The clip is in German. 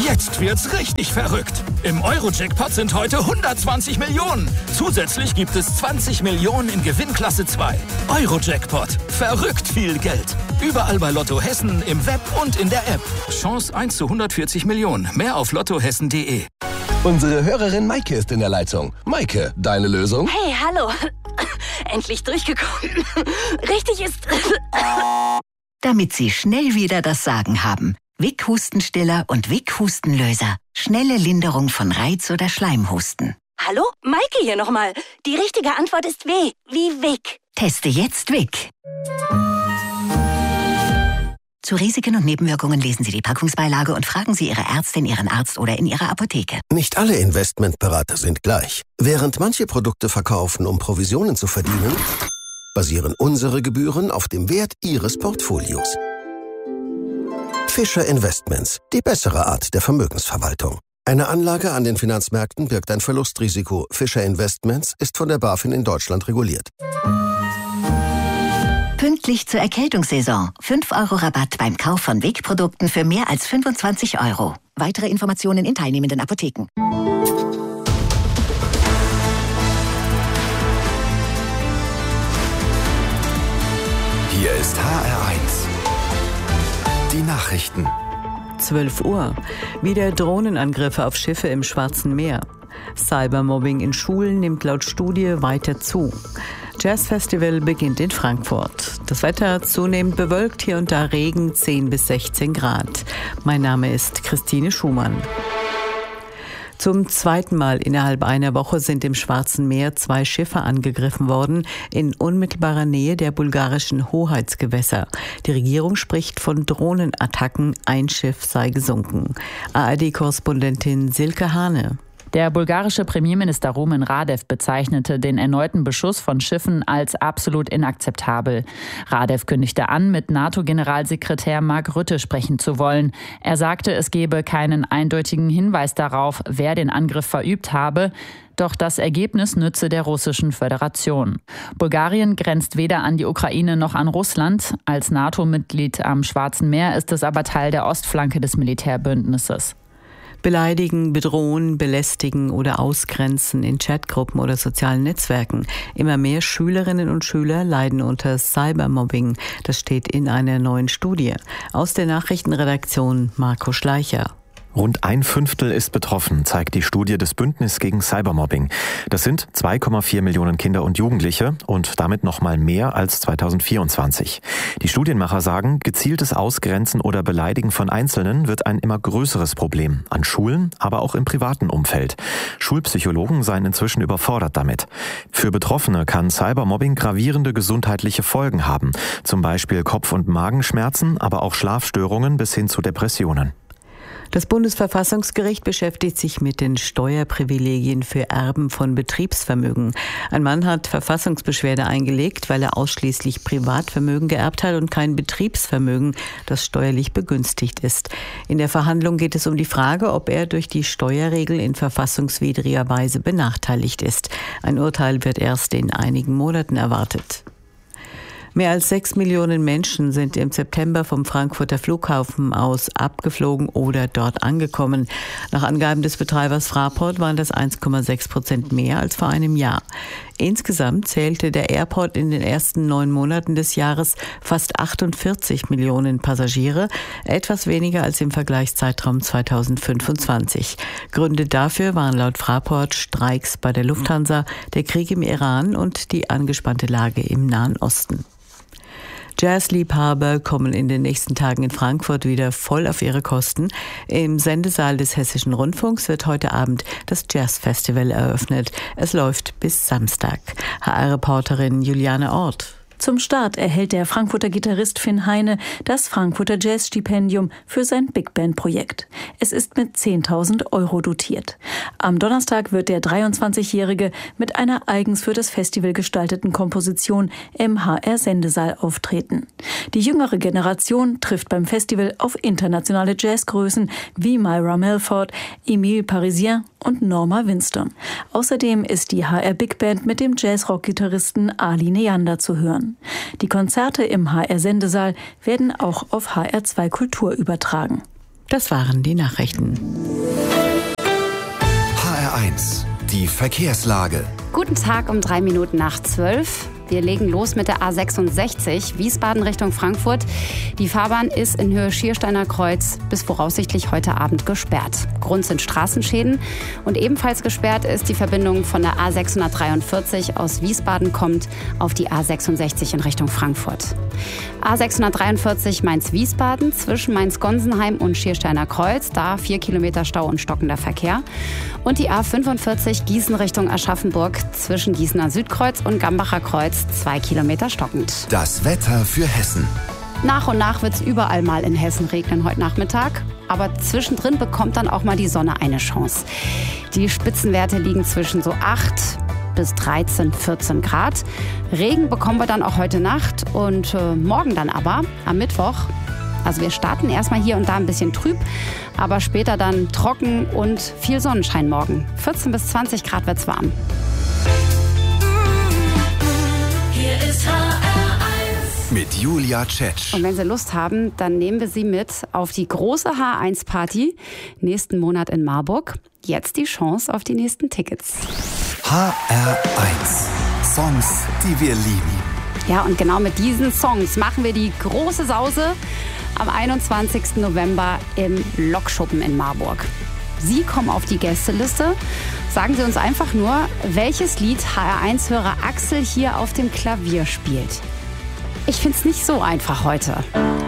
Jetzt wird's richtig verrückt. Im Euro-Jackpot sind heute 120 Millionen. Zusätzlich gibt es 20 Millionen in Gewinnklasse 2. Euro-Jackpot. Verrückt viel Geld. Überall bei Lotto Hessen, im Web und in der App. Chance 1 zu 140 Millionen. Mehr auf lottohessen.de. Unsere Hörerin Maike ist in der Leitung. Maike, deine Lösung? Hey, hallo. Endlich durchgekommen. Richtig ist... Damit Sie schnell wieder das Sagen haben. Vic Hustenstiller und Vic Hustenlöser. Schnelle Linderung von Reiz- oder Schleimhusten. Hallo? Maike hier nochmal. Die richtige Antwort ist W, wie Vic. Teste jetzt Vic. Zu Risiken und Nebenwirkungen lesen Sie die Packungsbeilage und fragen Sie Ihre Ärztin, Ihren Arzt oder in Ihrer Apotheke. Nicht alle Investmentberater sind gleich. Während manche Produkte verkaufen, um Provisionen zu verdienen, basieren unsere Gebühren auf dem Wert Ihres Portfolios. Fischer Investments, die bessere Art der Vermögensverwaltung. Eine Anlage an den Finanzmärkten birgt ein Verlustrisiko. Fischer Investments ist von der BaFin in Deutschland reguliert. Pünktlich zur Erkältungssaison. 5 € Rabatt beim Kauf von Vic-Produkten für mehr als 25 €. Weitere Informationen in teilnehmenden Apotheken. Hier ist HR1. Die Nachrichten. 12 Uhr. Wieder Drohnenangriffe auf Schiffe im Schwarzen Meer. Cybermobbing in Schulen nimmt laut Studie weiter zu. Jazzfestival beginnt in Frankfurt. Das Wetter zunehmend bewölkt, hier und da Regen, 10 bis 16 Grad. Mein Name ist Christine Schumann. Zum zweiten Mal innerhalb einer Woche sind im Schwarzen Meer 2 Schiffe angegriffen worden, in unmittelbarer Nähe der bulgarischen Hoheitsgewässer. Die Regierung spricht von Drohnenattacken, ein Schiff sei gesunken. ARD-Korrespondentin Silke Hane. Der bulgarische Premierminister Rumen Radev bezeichnete den erneuten Beschuss von Schiffen als absolut inakzeptabel. Radev kündigte an, mit NATO-Generalsekretär Mark Rutte sprechen zu wollen. Er sagte, es gebe keinen eindeutigen Hinweis darauf, wer den Angriff verübt habe. Doch das Ergebnis nütze der Russischen Föderation. Bulgarien grenzt weder an die Ukraine noch an Russland. Als NATO-Mitglied am Schwarzen Meer ist es aber Teil der Ostflanke des Militärbündnisses. Beleidigen, bedrohen, belästigen oder ausgrenzen in Chatgruppen oder sozialen Netzwerken. Immer mehr Schülerinnen und Schüler leiden unter Cybermobbing. Das steht in einer neuen Studie. Aus der Nachrichtenredaktion Marco Schleicher. Rund 1/5 ist betroffen, zeigt die Studie des Bündnisses gegen Cybermobbing. Das sind 2,4 Millionen Kinder und Jugendliche und damit noch mal mehr als 2024. Die Studienmacher sagen, gezieltes Ausgrenzen oder Beleidigen von Einzelnen wird ein immer größeres Problem. An Schulen, aber auch im privaten Umfeld. Schulpsychologen seien inzwischen überfordert damit. Für Betroffene kann Cybermobbing gravierende gesundheitliche Folgen haben. Zum Beispiel Kopf- und Magenschmerzen, aber auch Schlafstörungen bis hin zu Depressionen. Das Bundesverfassungsgericht beschäftigt sich mit den Steuerprivilegien für Erben von Betriebsvermögen. Ein Mann hat Verfassungsbeschwerde eingelegt, weil er ausschließlich Privatvermögen geerbt hat und kein Betriebsvermögen, das steuerlich begünstigt ist. In der Verhandlung geht es um die Frage, ob er durch die Steuerregel in verfassungswidriger Weise benachteiligt ist. Ein Urteil wird erst in einigen Monaten erwartet. Mehr als 6 Millionen Menschen sind im September vom Frankfurter Flughafen aus abgeflogen oder dort angekommen. Nach Angaben des Betreibers Fraport waren das 1,6% mehr als vor einem Jahr. Insgesamt zählte der Airport in den ersten 9 Monaten des Jahres fast 48 Millionen Passagiere, etwas weniger als im Vergleichszeitraum 2025. Gründe dafür waren laut Fraport Streiks bei der Lufthansa, der Krieg im Iran und die angespannte Lage im Nahen Osten. Jazzliebhaber kommen in den nächsten Tagen in Frankfurt wieder voll auf ihre Kosten. Im Sendesaal des Hessischen Rundfunks wird heute Abend das Jazzfestival eröffnet. Es läuft bis Samstag. HR-Reporterin Juliane Ort. Zum Start erhält der Frankfurter Gitarrist Finn Heine das Frankfurter Jazz-Stipendium für sein Big-Band-Projekt. Es ist mit 10.000 € dotiert. Am Donnerstag wird der 23-Jährige mit einer eigens für das Festival gestalteten Komposition im HR-Sendesaal auftreten. Die jüngere Generation trifft beim Festival auf internationale Jazzgrößen wie Myra Melford, Emile Parisien und Norma Winstone. Außerdem ist die HR Big Band mit dem Jazzrock-Gitarristen Ali Neander zu hören. Die Konzerte im HR-Sendesaal werden auch auf HR2 Kultur übertragen. Das waren die Nachrichten. HR1, die Verkehrslage. Guten Tag um 3 Minuten nach 12. Wir legen los mit der A66, Wiesbaden Richtung Frankfurt. Die Fahrbahn ist in Höhe Schiersteiner Kreuz bis voraussichtlich heute Abend gesperrt. Grund sind Straßenschäden. Und ebenfalls gesperrt ist die Verbindung von der A643 aus Wiesbaden kommt auf die A66 in Richtung Frankfurt. A643 Mainz-Wiesbaden zwischen Mainz-Gonsenheim und Schiersteiner Kreuz. Da 4 Kilometer Stau und stockender Verkehr. Und die A45 Gießen Richtung Aschaffenburg zwischen Gießener Südkreuz und Gambacher Kreuz 2 Kilometer stockend. Das Wetter für Hessen. Nach und nach wird es überall mal in Hessen regnen heute Nachmittag. Aber zwischendrin bekommt dann auch mal die Sonne eine Chance. Die Spitzenwerte liegen zwischen so 8 bis 13, 14 Grad. Regen bekommen wir dann auch heute Nacht und morgen dann aber am Mittwoch. Also wir starten erstmal hier und da ein bisschen trüb, aber später dann trocken und viel Sonnenschein morgen. 14 bis 20 Grad wird's warm. Hier ist HR1 mit Julia Tschetsch. Und wenn Sie Lust haben, dann nehmen wir Sie mit auf die große H1-Party nächsten Monat in Marburg. Jetzt die Chance auf die nächsten Tickets. HR1, Songs, die wir lieben. Ja, und genau mit diesen Songs machen wir die große Sause am 21. November im Lokschuppen in Marburg. Sie kommen auf die Gästeliste. Sagen Sie uns einfach nur, welches Lied HR1-Hörer Axel hier auf dem Klavier spielt. Ich find's nicht so einfach heute.